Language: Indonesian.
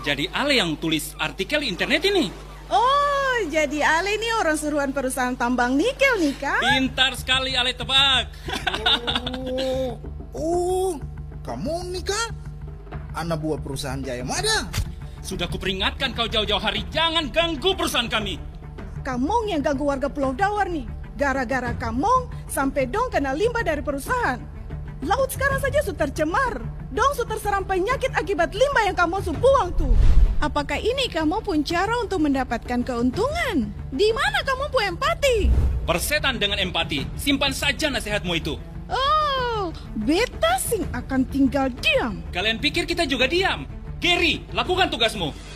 Jadi Ale yang tulis artikel internet ini. Oh, jadi Ale ini orang suruhan perusahaan tambang nikel nih, Kak? Pintar sekali Ale tebak. Kamu nih, Kak? Anak buah perusahaan Jaya Mada. Sudah kuperingatkan kau jauh-jauh hari, jangan ganggu perusahaan kami. Kamong yang ganggu warga Pulau Dawar nih. Gara-gara Kamong sampai dong kena limbah dari perusahaan. Laut sekarang saja sudah tercemar. Dong sudah terserang penyakit akibat limbah yang kamu buang tuh. Apakah ini kamu pun cara untuk mendapatkan keuntungan? Di mana kamu pun empati? Persetan dengan empati, simpan saja nasihatmu itu. Oh, beta sing akan tinggal diam. Kalian pikir kita juga diam? Gary, lakukan tugasmu.